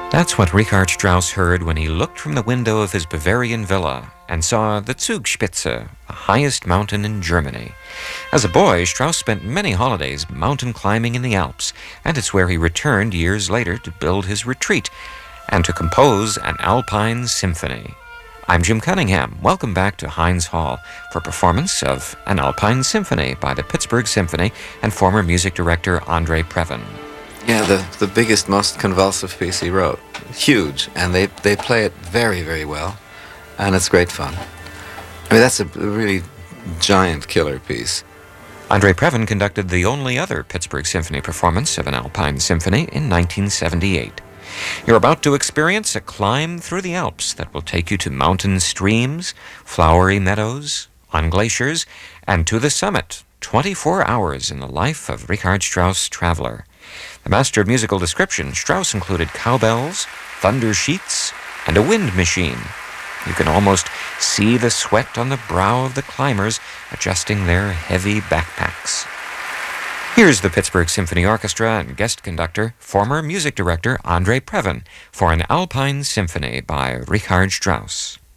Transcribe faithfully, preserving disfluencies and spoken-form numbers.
That's what Richard Strauss heard when he looked from the window of his Bavarian villa and saw the Zugspitze, the highest mountain in Germany. As a boy, Strauss spent many holidays mountain climbing in the Alps, and it's where he returned years later to build his retreat and to compose an Alpine symphony. I'm Jim Cunningham. Welcome back to Heinz Hall for performance of an Alpine symphony by the Pittsburgh Symphony and former music director Andre Previn. Yeah, the, the biggest, most convulsive piece he wrote. Huge, and they, they play it very, very well, and it's great fun. I mean, that's a really giant killer piece. Andre Previn conducted the only other Pittsburgh Symphony performance of an Alpine symphony in nineteen seventy-eight. You're about to experience a climb through the Alps that will take you to mountain streams, flowery meadows, on glaciers, and to the summit, twenty-four hours in the life of Richard Strauss Traveler. The master of musical description, Strauss included cowbells, thunder sheets, and a wind machine. You can almost see the sweat on the brow of the climbers adjusting their heavy backpacks. Here's the Pittsburgh Symphony Orchestra and guest conductor, former music director Andre Previn, for an Alpine Symphony by Richard Strauss.